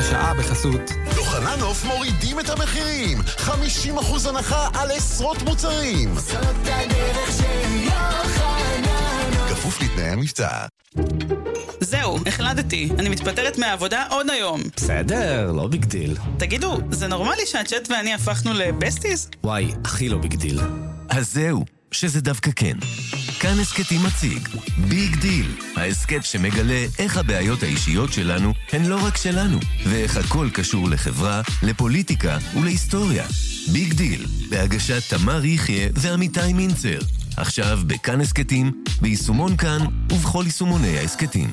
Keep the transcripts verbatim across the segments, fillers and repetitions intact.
השעה בחסות יוחננוף מורידים את המחירים, חמישים אחוז הנחה על עשרות מוצרים. זאת הדרך של יוחננוף, כפוף לתנאי המבצע. זהו, החלטתי. אני מתפטרת מהעבודה עוד היום. בסדר, לא ביג דיל. תגידו, זה נורמלי שהצ'אט ואני הפכנו לבסטיז? וואי, הכי לא ביג דיל. אז זהו, שזה דווקא כן. כאן הסקטים מציג ביג דיל, ההסקט שמגלה איך הבעיות האישיות שלנו הן לא רק שלנו, ואיך הכל קשור לחברה, לפוליטיקה ולהיסטוריה. ביג דיל, בהגשת תמר יחיה ועמיתי מינצר. עכשיו בכאן הסקטים, ביישומון כאן ובכל יישומוני ההסקטים.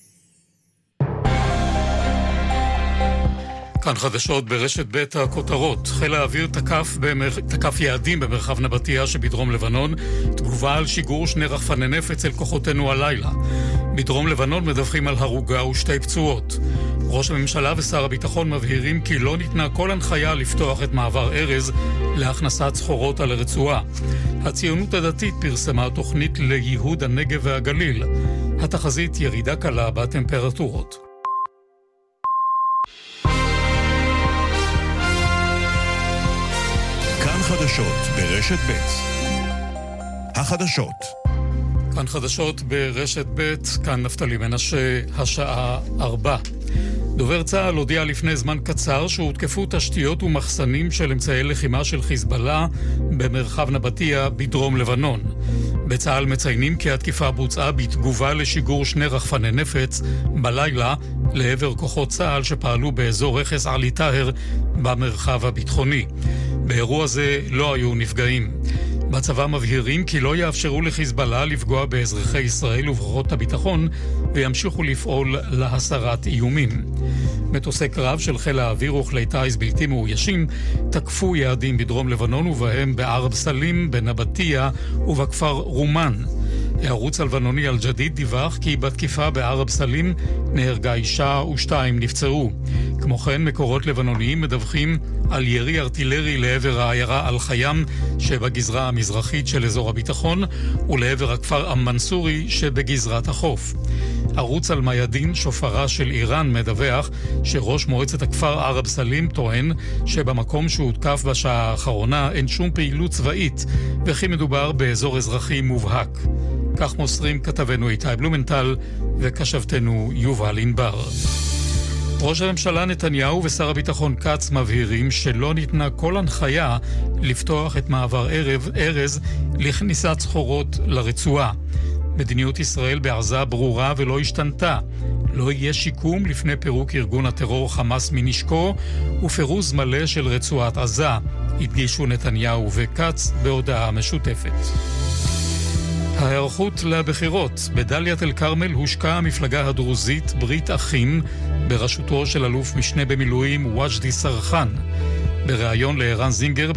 כאן חדשות ברשת בית הכותרות. חיל האוויר תקף, במר... תקף יעדים במרחב נבטיה שבדרום לבנון, תגובה על שיגור שני רחפני נפץ אל כוחותינו הלילה. בדרום לבנון מדווחים על הרוגה ושתי פצועות. ראש הממשלה ושר הביטחון מבהירים כי לא ניתנה כל הנחיה לפתוח את מעבר ארז להכנסת סחורות על הרצועה. הציונות הדתית פרסמה תוכנית לייהוד הנגב והגליל. התחזית ירידה קלה בטמפרטורות. כאן חדשות ברשת ב'. החדשות. כאן חדשות ברשת ב', כאן נפתלי מנשה, השעה ארבע. דובר צה"ל הודיע לפני זמן קצר שהותקפו תשתיות ומחסנים של אמצעי לחימה של חיזבאללה במרחב נבטיה בדרום לבנון. בצה"ל מציינים כי התקיפה בוצעה בתגובה לשיגור שני רחפני נפץ בלילה לעבר כוחות צה"ל שפעלו באזור רכס עלי טהר במרחב הביטחוני. באירוע זה לא היו נפגעים. בצבא מבהירים כי לא יאפשרו לחיזבאללה לפגוע באזרחי ישראל ובכוחות הביטחון וימשיכו לפעול להסרת איומים. מטוסי קרב של חיל האוויר וכלי טיס בלתי מאוישים תקפו יעדים בדרום לבנון ובהם בערב סלים, בנבטיה ובכפר רומן. הערוץ הלבנוני אל-ג'דיד דיווח כי בתקיפה בערב סלים נהרגה אישה ושתיים נפצעו. כמו כן, מקורות לבנוניים מדווחים על ירי ארטילרי לעבר העיירה אל-חיים שבגזרה המזרחית של אזור הביטחון ולעבר הכפר אמ-מנסורי שבגזרת החוף. ערוץ אל-מיידין, שופרה של איראן, מדווח שראש מועצת הכפר ערב סלים טוען שבמקום שהותקף בשעה האחרונה אין שום פעילות צבאית וכי מדובר באזור אזרחי מובהק. כך מוסרים כתבנו איתי בלומנטל וכשבתנו יובל ענבר. ראש הממשלה נתניהו ושר הביטחון קץ מבהירים שלא ניתנה כל הנחיה לפתוח את מעבר ערב ארז לכניסת סחורות לרצועה. מדיניות ישראל בעזה ברורה ולא השתנתה. לא יהיה שיקום לפני פירוק ארגון הטרור חמאס מנשקו ופירוז מלא של רצועת עזה, הדגישו נתניהו וקץ בהודעה משותפת. ההיערכות לבחירות. בדליית אל כרמל הושקעה המפלגה הדרוזית ברית אחים בראשותו של אלוף משנה במילואים וג'די סרחן. בריאיון לערן זינגר